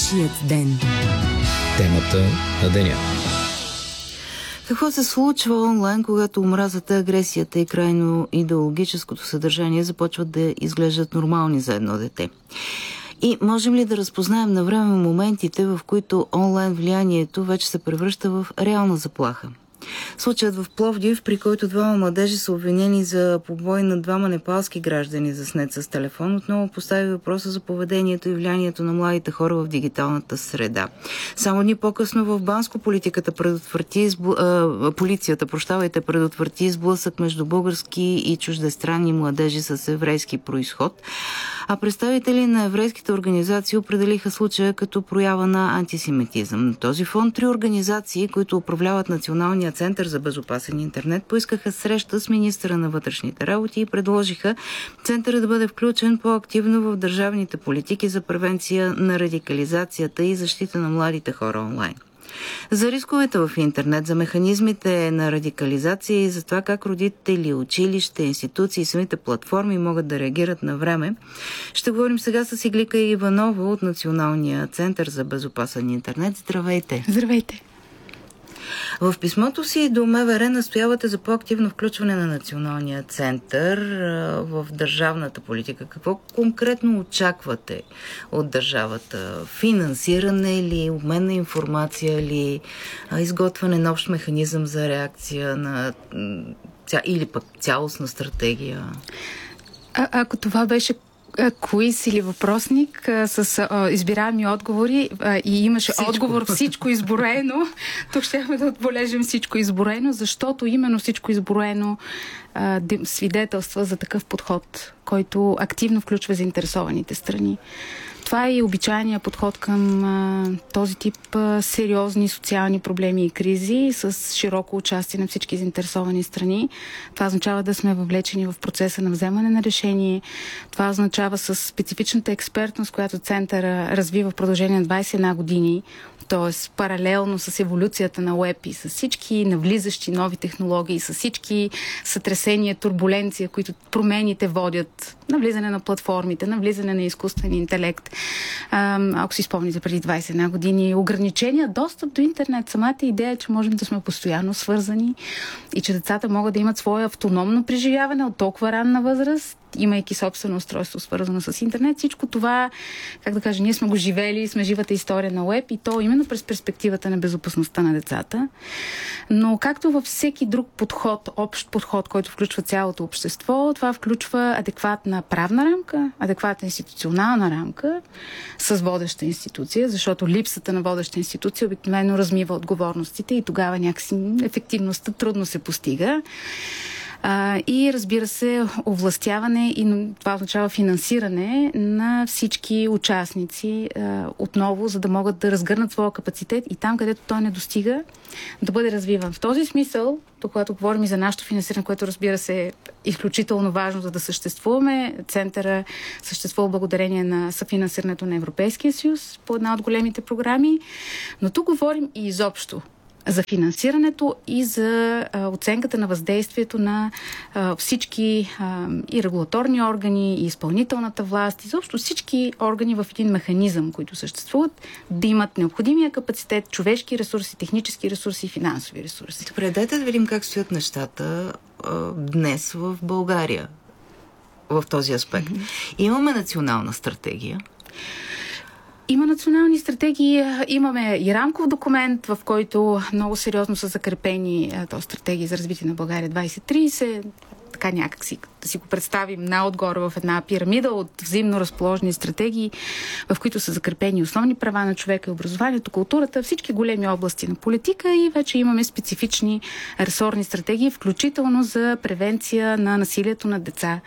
Нашият ден. Темата на деня. Какво се случва онлайн, когато омразата, агресията и крайно идеологическото съдържание започват да изглеждат нормални за едно дете? И можем ли да разпознаем навреме моментите, в които онлайн влиянието вече се превръща в реална заплаха? Случаят в Пловдив, при който двама младежи са обвинени за побой на двама непалски граждани, заснет с телефон, отново постави въпроса за поведението и влиянието на младите хора в дигиталната среда. Само дни по-късно в Банско полицията предотврати сблъсък между български и чуждестранни младежи с еврейски произход, а представители на еврейските организации определиха случая като проява на антисемитизъм. На този фон 3 организации, които управляват Националния център за безопасен интернет, поискаха среща с министъра на вътрешните работи и предложиха центъра да бъде включен по-активно в държавните политики за превенция на радикализацията и защита на младите хора онлайн. За рисковете в интернет, за механизмите на радикализация и за това как родители, училища, институции и самите платформи могат да реагират на време, ще говорим сега с Иглика Иванова от Националния център за безопасен интернет. Здравейте! Здравейте! В писмото си до МВР настоявате за по-активно включване на Националния център в държавната политика. Какво конкретно очаквате от държавата? Финансиране ли, обмен на информация ли, изготвяне на общ механизъм за реакция или пък цялостна стратегия? Ако това беше квиз или въпросник с избираеми отговори и имаше отговор всичко изброено, тук щяхме да отбележим всичко изброено, защото именно всичко изброено свидетелства за такъв подход, който активно включва заинтересованите страни. Това е и обичайният подход към този тип сериозни социални проблеми и кризи с широко участие на всички заинтересовани страни. Това означава да сме въвлечени в процеса на вземане на решение. Това означава с специфичната експертност, която центъра развива в продължение на 21 години, т.е. паралелно с еволюцията на уеб и с всички навлизащи нови технологии, с всички сътресения, турбуленция, които промените водят, навлизане на платформите, навлизане на изкуствен интелект. Ако си спомните преди 21 години, ограничения достъп до интернет, самата идея, че можем да сме постоянно свързани и че децата могат да имат свое автономно преживяване от толкова ранна възраст, имайки собствено устройство, свързано с интернет. Всичко това, как да кажа, ние сме го живели, сме живата история на уеб и то именно през перспективата на безопасността на децата. Но както във всеки друг подход, общ подход, който включва цялото общество, това включва адекватна правна рамка, адекватна институционална рамка с водеща институция, защото липсата на водеща институция обикновено размива отговорностите и тогава някакси ефективността трудно се постига. И разбира се, овластяване и това означава финансиране на всички участници отново, за да могат да разгърнат своя капацитет и там, където той не достига, да бъде развиван. В този смисъл, когато говорим и за нашето финансиране, което разбира се е изключително важно, за да съществуваме, центъра съществува благодарение на съфинансирането на Европейския съюз по една от големите програми, но тук говорим и изобщо за финансирането и за оценката на въздействието на всички и регулаторни органи, и изпълнителната власт, и заобщо всички органи в един механизъм, които съществуват, да имат необходимия капацитет, човешки ресурси, технически ресурси и финансови ресурси. Добре, дайте да видим как стоят нещата днес в България в този аспект. Имаме национална стратегия. Има национални стратегии, имаме и рамков документ, в който много сериозно са закрепени стратегии за развитие на България 2030. Така някак си, да си го представим наотгоре в една пирамида от взаимно разположени стратегии, в които са закрепени основни права на човека и образованието, културата, всички големи области на политика и вече имаме специфични ресорни стратегии, включително за превенция на насилието над деца.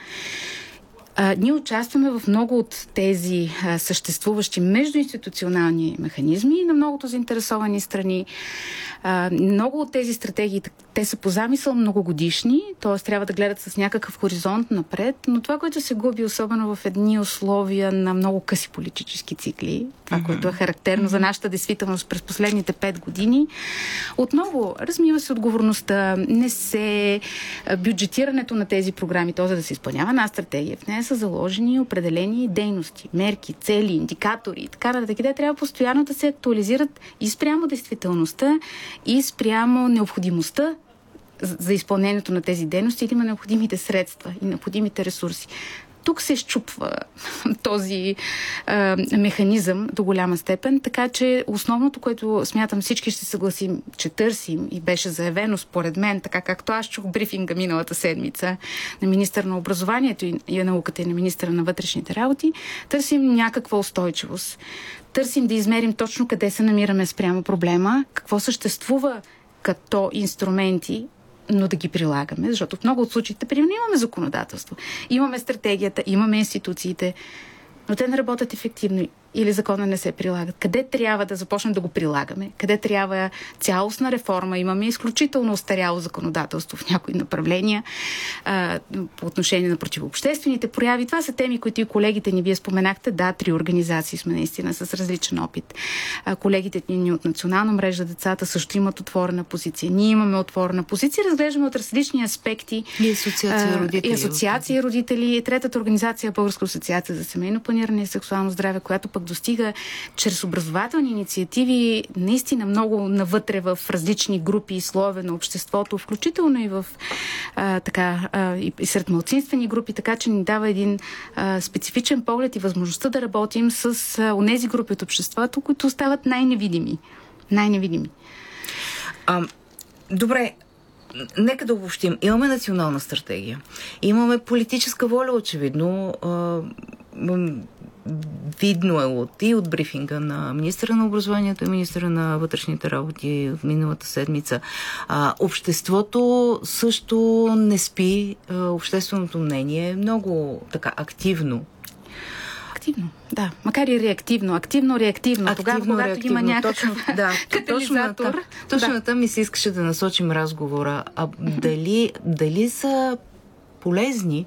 Ние участваме в много от тези съществуващи междуинституционални механизми на многото заинтересовани страни. Много от тези стратегии, те са по замисъл многогодишни, т.е. трябва да гледат с някакъв хоризонт напред, но това, което се губи особено в едни условия на много къси политически цикли, това, което е характерно за нашата действителност през последните 5 години, отново размива се отговорността, не се бюджетирането на тези програми, т.е. да се изпълнява една стратегия, в нея са заложени определени дейности, мерки, цели, индикатори и така нататък. Те трябва постоянно да се актуализират и спрямо действителността, и спрямо необходимостта за изпълнението на тези дейности, да има необходимите средства и необходимите ресурси. Тук се счупва този механизъм до голяма степен, така че основното, което смятам всички ще се съгласим, че търсим и беше заявено според мен, така както аз чух брифинга миналата седмица на министър на образованието и науката и на министъра на вътрешните работи, търсим някаква устойчивост. Търсим да измерим точно къде се намираме спрямо проблема, какво съществува като инструменти, но да ги прилагаме, защото в много от случаите, примерно, имаме законодателство, имаме стратегията, имаме институциите, но те не работят ефективно или закона не се прилагат. Къде трябва да започнем да го прилагаме? Къде трябва цялостна реформа? Имаме изключително остаряло законодателство в някои направления по отношение на противообществените прояви. Това са теми, които и колегите ни, вие споменахте. Да, 3 организации сме наистина с различен опит. Колегите ни от Национална мрежа децата също имат отворена позиция. Ние имаме отворена позиция. Разглеждаме от различни аспекти. И асоциация родители. И асоциация родители. Третата организация, Българска асоциация за семейно планиране и сексуално здраве, която пък достига чрез образователни инициативи наистина много навътре в различни групи и слоеве на обществото, включително и в и сред малцинствени групи, така че ни дава един специфичен поглед и възможността да работим с онези групи от обществото, които остават най-невидими. Добре, нека да обобщим. Имаме национална стратегия. Имаме политическа воля, очевидно. Видно е и от брифинга на министъра на образованието и министъра на вътрешните работи в миналата седмица. Обществото също не спи. Общественото мнение е много така активно. Активно, да. Макар и реактивно. Активно-реактивно. Тогава, когато има някакъв катализатор. Точно на там ми се искаше да насочим разговора. Дали са полезни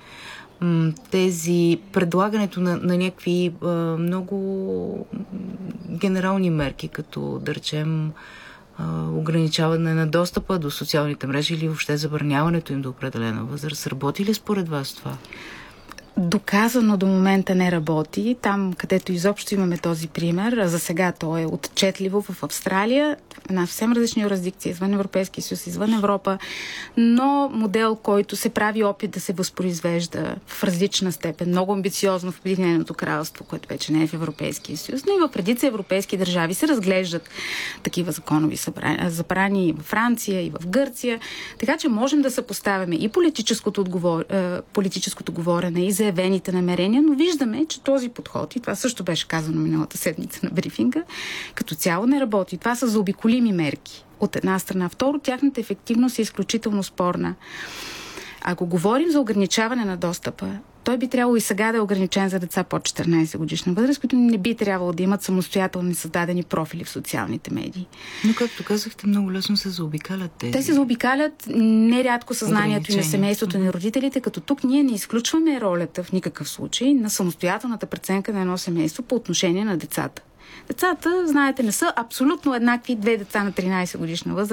тези предлагането на някакви много генерални мерки, като да речем ограничаване на достъпа до социалните мрежи или въобще забраняването им до определена възраст. Работи ли според вас това? Доказано до момента не работи. Там, където изобщо имаме този пример, за сега то е отчетливо в Австралия, една съвсем различна юрисдикция, извън Европейския съюз, извън Европа, но модел, който се прави опит да се възпроизвежда в различна степен, много амбициозно в Обединеното кралство, което вече не е в Европейския съюз, но и в редица европейски държави се разглеждат такива законови забрани и в Франция, и в Гърция. Така че можем да съпоставяме и политическото говорене, и заявените намерения, но виждаме, че този подход, и това също беше казано миналата седмица на брифинга, като цяло не работи. Това са заобиколими мерки от една страна. Второ, тяхната ефективност е изключително спорна. Ако говорим за ограничаване на достъпа, той би трябвало и сега да е ограничен за деца под 14 годишна възраст, които не би трябвало да имат самостоятелни създадени профили в социалните медии. Но, както казахте, много лесно се заобикалят тези. Те се заобикалят нерядко съзнанието и на семейството, на родителите, като тук ние не изключваме ролята в никакъв случай на самостоятелната преценка на едно семейство по отношение на децата. Децата, знаете, не са абсолютно еднакви 2 деца на 13 годишна възраст.